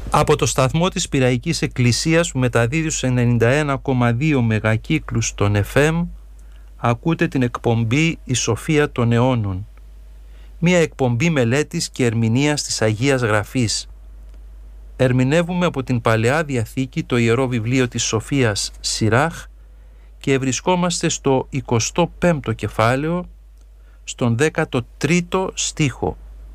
Από το σταθμό της Πειραϊκής Εκκλησίας που μεταδίδει στους 91,2 μεγακύκλους των FM ακούτε την εκπομπή «Η Σοφία των Αιώνων», μια εκπομπή μελέτης και ερμηνείας της Αγίας Γραφής. Ερμηνεύουμε από την Παλαιά Διαθήκη το Ιερό Βιβλίο της Σοφίας Σιράχ και βρισκόμαστε στο 25ο κεφάλαιο, στον 13ο στίχο.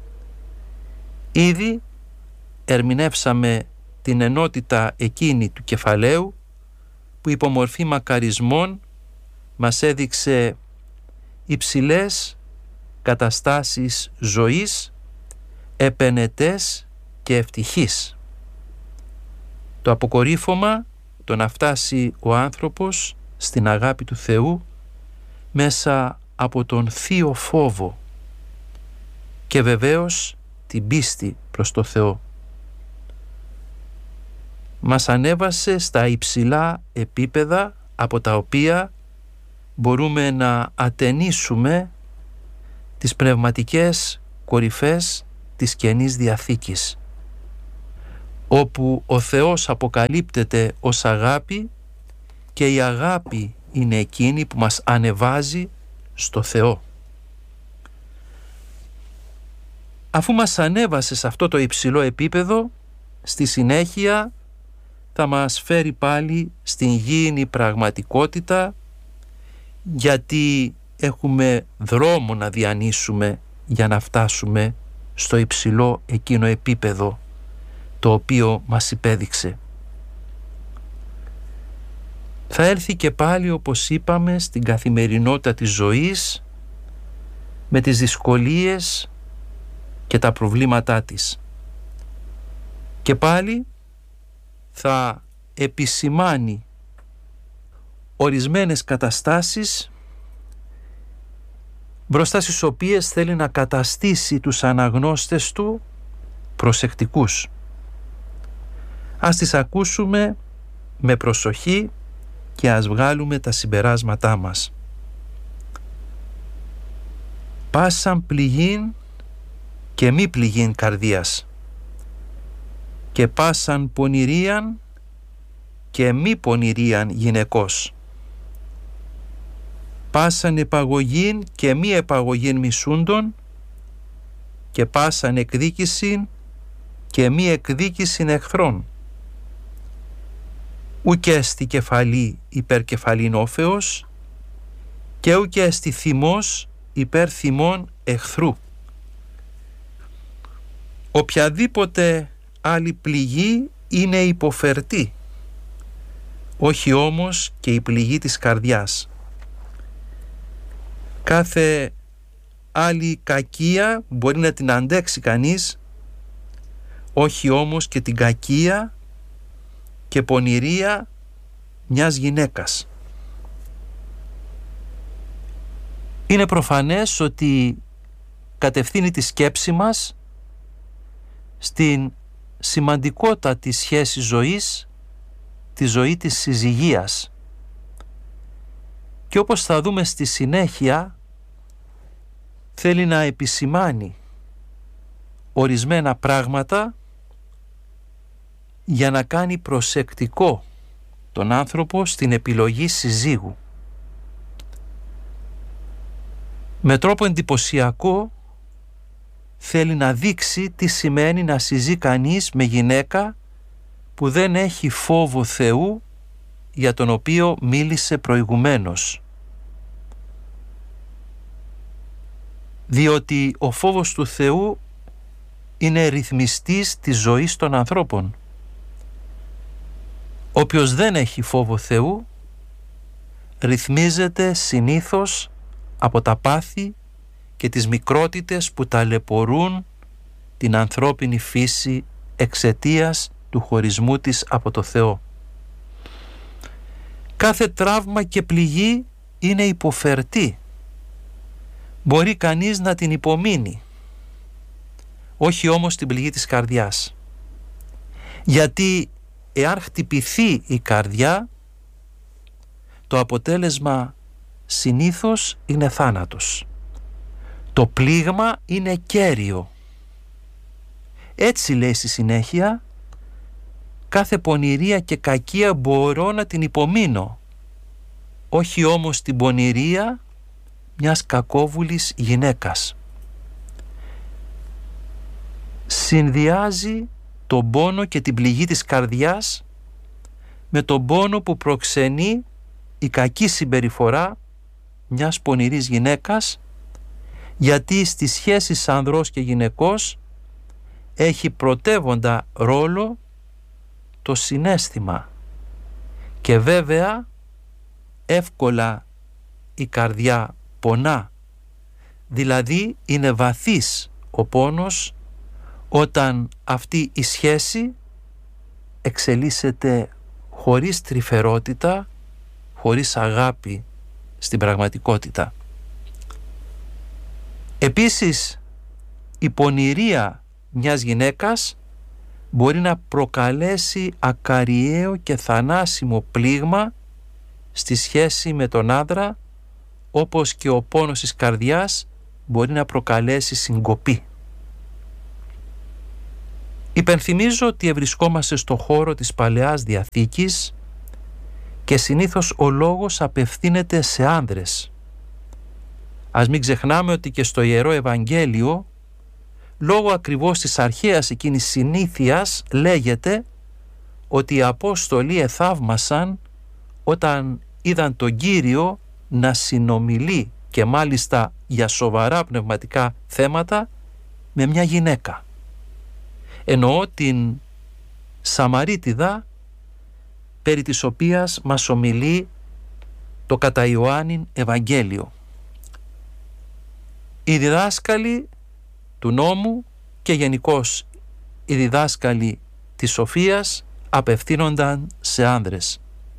Ήδη ερμηνεύσαμε την ενότητα εκείνη του κεφαλαίου που υπό μορφή μακαρισμών μας έδειξε υψηλές καταστάσεις ζωής, επενετές και ευτυχής. Το αποκορύφωμα, το να φτάσει ο άνθρωπος στην αγάπη του Θεού μέσα από τον θείο φόβο και βεβαίως την πίστη προς το Θεό. Μας ανέβασε στα υψηλά επίπεδα από τα οποία μπορούμε να ατενίσουμε τις πνευματικές κορυφές της Καινής Διαθήκης, όπου ο Θεός αποκαλύπτεται ως αγάπη και η αγάπη είναι εκείνη που μας ανεβάζει στο Θεό. Αφού μας ανέβασε σε αυτό το υψηλό επίπεδο, στη συνέχεια θα μας φέρει πάλι στην γήινη πραγματικότητα, γιατί έχουμε δρόμο να διανύσουμε για να φτάσουμε στο υψηλό εκείνο επίπεδο το οποίο μας υπέδειξε. Θα έρθει και πάλι, όπως είπαμε, στην καθημερινότητα της ζωής με τις δυσκολίες και τα προβλήματά της. Και πάλι θα επισημάνει ορισμένες καταστάσεις μπροστά στις οποίες θέλει να καταστήσει τους αναγνώστες του προσεκτικούς. Ας τις ακούσουμε με προσοχή και ας βγάλουμε τα συμπεράσματά μας. Πάσαν πληγήν και μη πληγήν καρδίας, και πάσαν πονηρίαν και μη πονηρίαν γυναικός, πάσαν επαγωγήν και μη επαγωγήν μισούντων, και πάσαν εκδίκησιν και μη εκδίκησιν εχθρών. Ουκ έστι κεφαλή υπέρ κεφαλήν όφεως, και ουκ έστι θυμός υπέρ θυμών εχθρού. Οποιαδήποτε άλλη πληγή είναι υποφερτή, όχι όμως και η πληγή της καρδιάς. Κάθε άλλη κακία μπορεί να την αντέξει κανείς, όχι όμως και την κακία και πονηρία μιας γυναίκας. Είναι προφανές ότι κατευθύνει τη σκέψη μας στην σημαντικότατη σχέση ζωής, τη ζωή της συζυγίας. Και όπως θα δούμε στη συνέχεια, θέλει να επισημάνει ορισμένα πράγματα για να κάνει προσεκτικό τον άνθρωπο στην επιλογή συζύγου. Με τρόπο εντυπωσιακό θέλει να δείξει τι σημαίνει να συζεί κανείς με γυναίκα που δεν έχει φόβο Θεού, για τον οποίο μίλησε προηγουμένως. Διότι ο φόβος του Θεού είναι ρυθμιστής της ζωής των ανθρώπων. Όποιος δεν έχει φόβο Θεού ρυθμίζεται συνήθως από τα πάθη και τις μικρότητες που ταλαιπωρούν την ανθρώπινη φύση εξαιτίας του χωρισμού της από το Θεό. Κάθε τραύμα και πληγή είναι υποφερτή. Μπορεί κανείς να την υπομείνει, όχι όμως την πληγή της καρδιάς. Γιατί εάν χτυπηθεί η καρδιά, το αποτέλεσμα συνήθως είναι θάνατος. Το πλήγμα είναι κέριο. Έτσι λέει στη συνέχεια, κάθε πονηρία και κακία μπορώ να την υπομείνω, όχι όμως την πονηρία μιας κακόβουλης γυναίκας. Συνδυάζει τον πόνο και την πληγή της καρδιάς με τον πόνο που προξενεί η κακή συμπεριφορά μιας πονηρής γυναίκας, γιατί στις σχέσεις ανδρός και γυναικός έχει πρωτεύοντα ρόλο το συναίσθημα και βέβαια εύκολα η καρδιά πονά, δηλαδή είναι βαθύς ο πόνος όταν αυτή η σχέση εξελίσσεται χωρίς τρυφερότητα, χωρίς αγάπη στην πραγματικότητα. Επίσης, η πονηρία μιας γυναίκας μπορεί να προκαλέσει ακαριαίο και θανάσιμο πλήγμα στη σχέση με τον άντρα, όπως και ο πόνος της καρδιάς μπορεί να προκαλέσει συγκοπή. Υπενθυμίζω ότι βρισκόμαστε στο χώρο της Παλαιάς Διαθήκης και συνήθως ο λόγος απευθύνεται σε άνδρες. Ας μην ξεχνάμε ότι και στο Ιερό Ευαγγέλιο, λόγω ακριβώς της αρχαίας εκείνης συνήθειας, λέγεται ότι οι Απόστολοι εθαύμασαν όταν είδαν τον Κύριο να συνομιλεί και μάλιστα για σοβαρά πνευματικά θέματα με μια γυναίκα. Εννοώ την Σαμαρίτιδα, περί της οποίας μας ομιλεί το κατά Ιωάννην Ευαγγέλιο. Οι διδάσκαλοι του νόμου και γενικώς οι διδάσκαλοι της σοφίας απευθύνονταν σε άνδρες.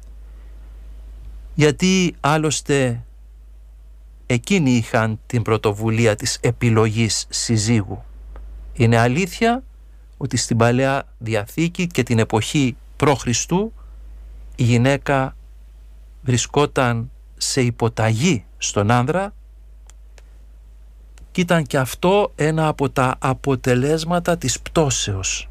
Γιατί άλλωστε εκείνοι είχαν την πρωτοβουλία της επιλογής συζύγου. Είναι αλήθεια ότι στην Παλαιά Διαθήκη και την εποχή π.Χ. η γυναίκα βρισκόταν σε υποταγή στον άνδρα και ήταν και αυτό ένα από τα αποτελέσματα της πτώσεως.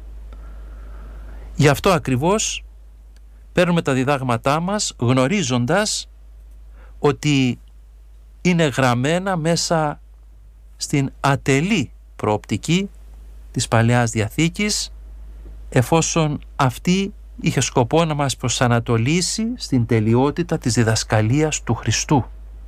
Γι' αυτό ακριβώς παίρνουμε τα διδάγματά μας γνωρίζοντας ότι είναι γραμμένα μέσα στην ατελή προοπτική της Παλαιάς Διαθήκης, εφόσον αυτή είχε σκοπό να μας προσανατολίσει στην τελειότητα της διδασκαλίας του Χριστού.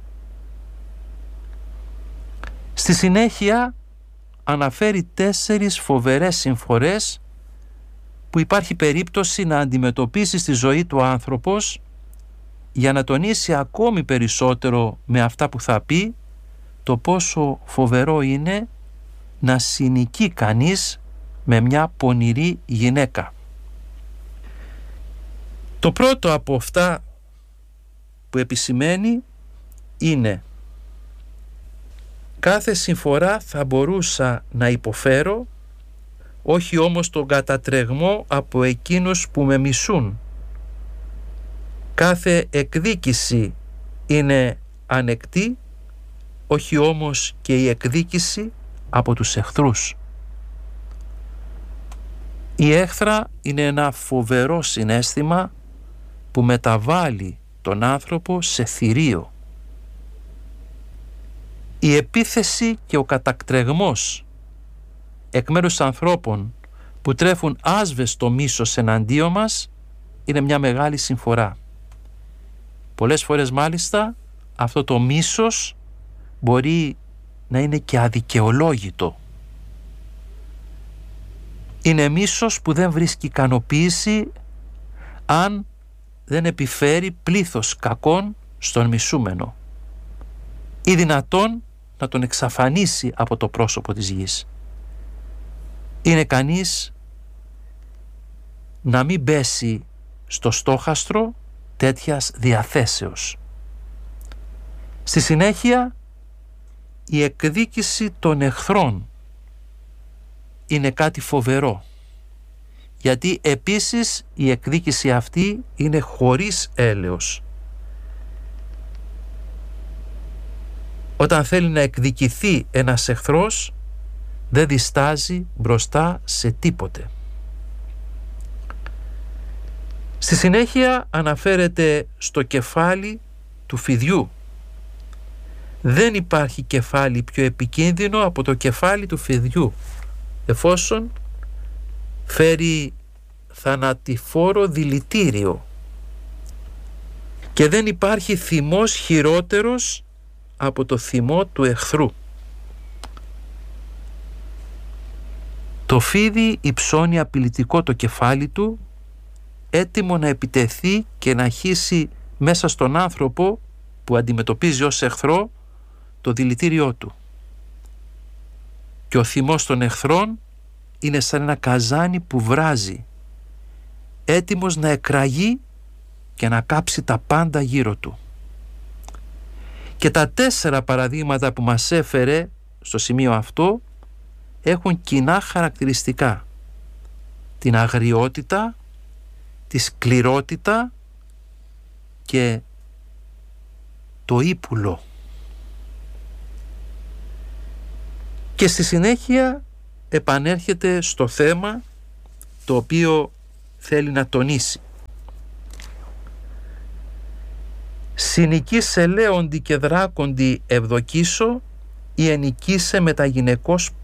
Στη συνέχεια αναφέρει 4 φοβερές συμφορές που υπάρχει περίπτωση να αντιμετωπίσει στη ζωή του άνθρωπος για να τονίσει ακόμη περισσότερο με αυτά που θα πει το πόσο φοβερό είναι να συνοικεί κανείς με μια πονηρή γυναίκα. Το πρώτο από αυτά που επισημαίνει είναι: κάθε συμφορά θα μπορούσα να υποφέρω, όχι όμως τον κατατρεγμό από εκείνους που με μισούν. Κάθε εκδίκηση είναι ανεκτή, όχι όμως και η εκδίκηση από τους εχθρούς. Η έχθρα είναι ένα φοβερό συναίσθημα που μεταβάλλει τον άνθρωπο σε θηρίο. Η επίθεση και ο κατακτρεγμός εκ μέρους ανθρώπων που τρέφουν άσβεστο μίσος εναντίον μας είναι μια μεγάλη συμφορά. Πολλές φορές μάλιστα αυτό το μίσος μπορεί να είναι και αδικαιολόγητο. Είναι μίσος που δεν βρίσκει ικανοποίηση αν δεν επιφέρει πλήθος κακών στον μισούμενο ή δυνατόν να τον εξαφανίσει από το πρόσωπο της γης. Είναι κανείς να μην πέσει στο στόχαστρο τέτοιας διαθέσεως. Στη συνέχεια, η εκδίκηση των εχθρών είναι κάτι φοβερό, γιατί επίσης η εκδίκηση αυτή είναι χωρίς έλεος. Όταν θέλει να εκδικηθεί ένας εχθρός, δεν διστάζει μπροστά σε τίποτε. Στη συνέχεια αναφέρεται στο κεφάλι του φιδιού. Δεν υπάρχει κεφάλι πιο επικίνδυνο από το κεφάλι του φιδιού, εφόσον φέρει θανατηφόρο δηλητήριο, και δεν υπάρχει θυμός χειρότερος από το θυμό του εχθρού. Το φίδι υψώνει απειλητικό το κεφάλι του, έτοιμο να επιτεθεί και να χύσει μέσα στον άνθρωπο που αντιμετωπίζει ως εχθρό το δηλητήριό του. Και ο θυμός των εχθρών είναι σαν ένα καζάνι που βράζει, έτοιμος να εκραγεί και να κάψει τα πάντα γύρω του. Και τα 4 παραδείγματα που μας έφερε στο σημείο αυτό έχουν κοινά χαρακτηριστικά: την αγριότητα, τη σκληρότητα και το ύπουλο. Και στη συνέχεια επανέρχεται στο θέμα το οποίο θέλει να τονίσει. «Συνοικήσε λέοντι και δράκοντι ευδοκίσω, ή ενικήσε μεταγυναικός